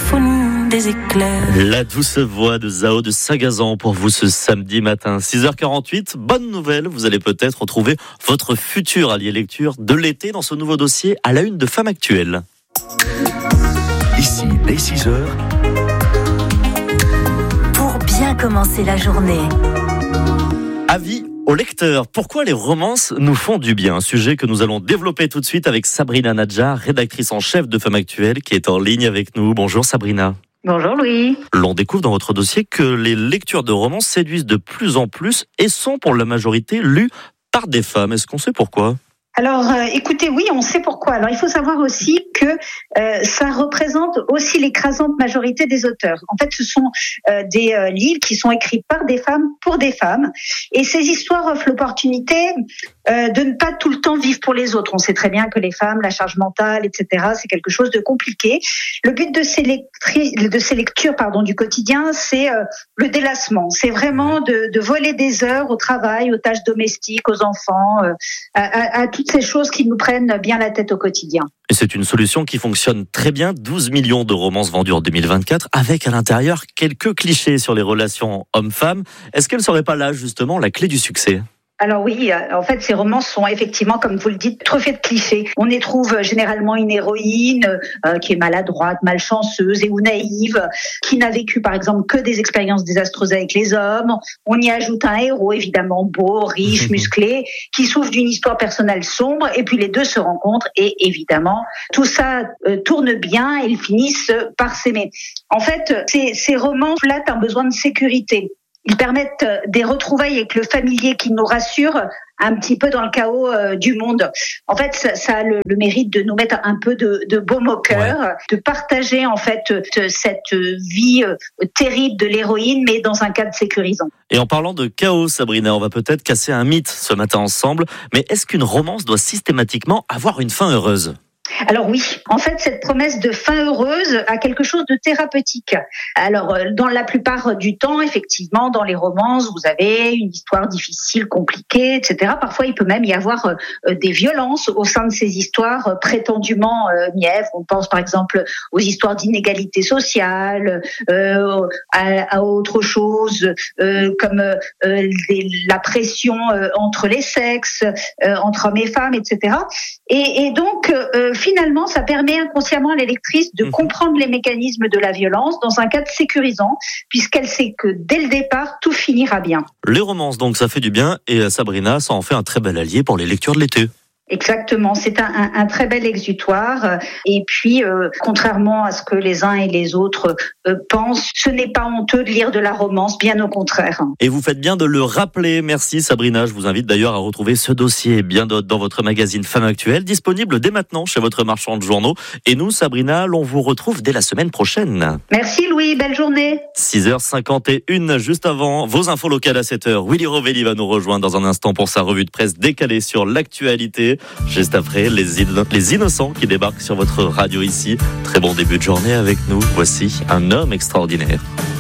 symphonie des éclairs. La douce voix de Zao de Sagazan pour vous ce samedi matin. 6h48, bonne nouvelle, vous allez peut-être retrouver votre futur allié lecture de l'été dans ce nouveau dossier à la une de Femmes Actuelles. Ici, dès 6h. Pour bien commencer la journée. Avis aux lecteurs, pourquoi les romances nous font du bien? Un sujet que nous allons développer tout de suite avec Sabrina Nadjar, rédactrice en chef de Femmes Actuelles, qui est en ligne avec nous. Bonjour Sabrina. Bonjour Louis. L'on découvre dans votre dossier que les lectures de romans séduisent de plus en plus et sont pour la majorité lues par des femmes. Est-ce qu'on sait pourquoi ? Alors, écoutez, oui, on sait pourquoi. Alors, il faut savoir aussi que ça représente aussi l'écrasante majorité des auteurs. En fait, ce sont des livres qui sont écrits par des femmes pour des femmes. Et ces histoires offrent l'opportunité de ne pas tout le temps vivre pour les autres. On sait très bien que les femmes, la charge mentale, etc., c'est quelque chose de compliqué. Le but de ces lectures du quotidien, c'est le délassement. C'est vraiment de voler des heures au travail, aux tâches domestiques, aux enfants, à toutes ces choses qui nous prennent bien la tête au quotidien. Et c'est une solution qui fonctionne très bien. 12 millions de romances vendues en 2024, avec à l'intérieur quelques clichés sur les relations hommes-femmes. Est-ce qu'elle ne serait pas là, justement, la clé du succès ? Alors oui, en fait, ces romans sont effectivement, comme vous le dites, trop faits de clichés. On y trouve généralement une héroïne qui est maladroite, malchanceuse et ou naïve, qui n'a vécu par exemple que des expériences désastreuses avec les hommes. On y ajoute un héros évidemment beau, riche, musclé, qui souffre d'une histoire personnelle sombre, et puis les deux se rencontrent et évidemment tout ça tourne bien et ils finissent par s'aimer. En fait, ces romans flattent un besoin de sécurité. Ils permettent des retrouvailles avec le familier qui nous rassure un petit peu dans le chaos du monde. En fait, ça a le mérite de nous mettre un peu de baume au cœur, de partager en fait cette vie terrible de l'héroïne, mais dans un cadre sécurisant. Et en parlant de chaos, Sabrina, on va peut-être casser un mythe ce matin ensemble, mais est-ce qu'une romance doit systématiquement avoir une fin heureuse ? Alors oui, en fait, cette promesse de fin heureuse a quelque chose de thérapeutique. Alors, dans la plupart du temps, effectivement, dans les romances, vous avez une histoire difficile, compliquée, etc. Parfois, il peut même y avoir des violences au sein de ces histoires prétendument mièvres. On pense par exemple aux histoires d'inégalité sociale, à autre chose comme la pression entre les sexes, entre hommes et femmes, etc. Et donc, finalement, ça permet inconsciemment à la lectrice de comprendre les mécanismes de la violence dans un cadre sécurisant, puisqu'elle sait que dès le départ, tout finira bien. Les romances, donc, ça fait du bien, et Sabrina, ça en fait un très bel allié pour les lectures de l'été. Exactement, c'est un très bel exutoire. Et puis, contrairement à ce que les uns et les autres pensent, ce n'est pas honteux de lire de la romance, bien au contraire. Et vous faites bien de le rappeler. Merci Sabrina. Je vous invite d'ailleurs à retrouver ce dossier et bien d'autres dans votre magazine Femmes Actuelles, disponible dès maintenant chez votre marchand de journaux. Et nous, Sabrina, l'on vous retrouve dès la semaine prochaine. Merci Louis, belle journée. 6h51, juste avant vos infos locales à 7h. Willy Rovelli va nous rejoindre dans un instant pour sa revue de presse décalée sur l'actualité. Juste après, les innocents qui débarquent sur votre radio ici. Très bon début de journée avec nous. Voici un homme extraordinaire.